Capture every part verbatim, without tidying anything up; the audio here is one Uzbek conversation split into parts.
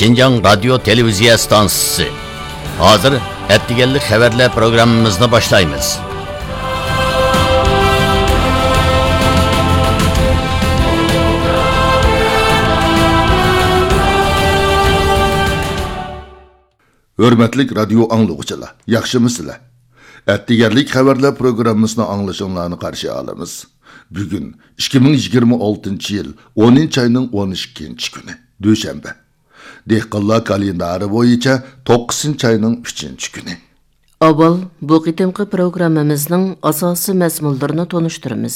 Şinjan Radyo Televiziya Stansiyasi. Hazır ettigenlik haberler programımızını başlayımız. Hürmetlik radyo anlıqçılar, yaxşımısılar? Ettigenlik haberler programımızını anlaşımlarını karşı alımız. Bugün ikki ming yigirma oltinchi yıl o'ninchi ayning o'n ikkinchi kuni, dushanba. Dehqonlar kalendari bo'yicha to'qqizinchi ayning uchinchi kuni. Avval bu qitimqi programmamizning asosiy mazmunlarini tonishtiramiz.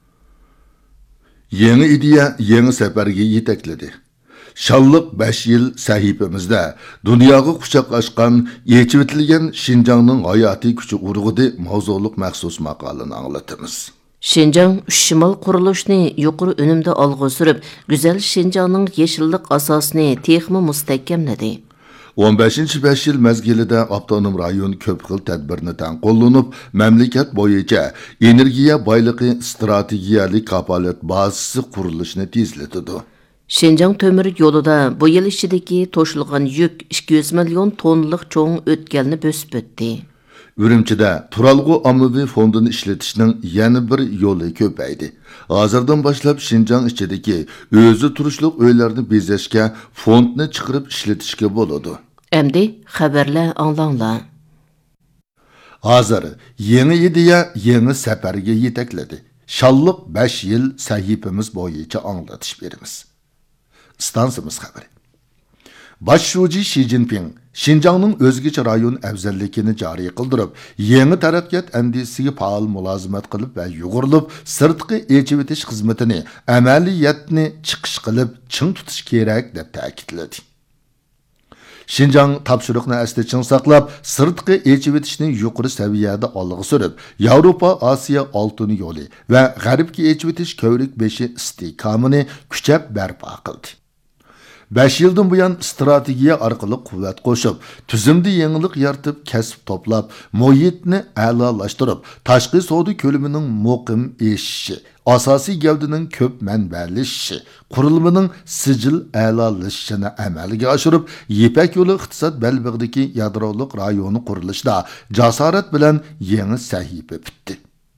Yeni ideya yeni safarga yetakladi. Şanlıq besh yil sahifamizda dunyoga quchoqlashgan, yechivitilgan Şinjanning hayotiy kuchi urg'udi mavzuliq maxsus maqolani anglatamiz. Şinjan Şimal qurilishni yuqori unumda olg'a surib, go'zal Şinjanning yeshillik asosini texmi mustahkamladi. o'n beshinchi besh yil mezgilida avtonom rayon ko'p xil tadbirni tan qo'llanib, mamlakat bo'yicha energiya boyligi strategiyalik kapolat bazasi qurilishini tezlatdi. Şinjan temir yo'lida bu yil ichidagi to'shilgan yuk ikki yuz million tonlik cho'ng o'tkalni bosib o'tdi. Ürümçide Turalgı Ammaviy fondini ishlatishning yana bir yo'li ko'paydi. Hozirdan boshlab Şinjan ichidagi o'zi turishliq uylarni bezashga fondni chiqarib ishlatishga bo'ladi. Endi xabarlar anglanglar. Hozir yeni ideya yeni safarga yetakladi. Şanlıq besh yil sahifamiz bo'yicha anglatish beramiz. Stansimiz xabari. Baş Shuji Xi Jinping Şinjanning o'zgacha rayon afzalligini joriy qildirib, yangi taraqqiyot andisiga faol mulozimat qilib va yugurilib, sirtqi elchivetish xizmatini amaliyatni chiqish qilib, ching tutish kerak deb ta'kidladi. Şinjan topshiriqni asli ching saqlab, sirtqi elchivetishni yuqori saviyada olg'a surib, Yevropa Osiyo oltin yo'li va g'arbga elchivetish ko'rik beshi istiqomini kuchab barpo qildi. besh yildan buyon strategiya orqali quvvat qo'shib, tuzumda yangilik yaratib, kasb to'plab, muhitni a'lolashtirib, tashqi savdo ko'lamining muqim eshishi, asosiy gavdining ko'p manbalishishi, qurilmaning sijil a'lolashishini amalga oshirib, Yipak yo'li iqtisod balbig'idagi yadrolik rayoni qurilishida jasorat bilan yangi sahifa bitdi.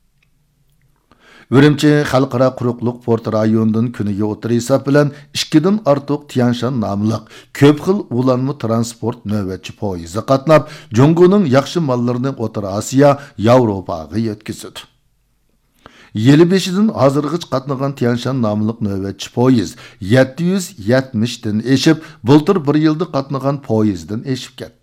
Ürümçi Xalqaro quruqliq port rayonidan kuniga o'tir hisob bilan ikkidan ortiq Tianshan nomliq ko'p xil ulanma transport navbatchi poyezdi qatnab, Jungoning yaxshi mollarini O'rta Osiyo, Yevropaga yetkazdi. Yili beshidan hozirgacha qatnagan Tianshan nomliq navbatchi poyezd yetti yuz yetmish dan eshib, bultir bir yilda qatnagan poyezddan eshib ketdi.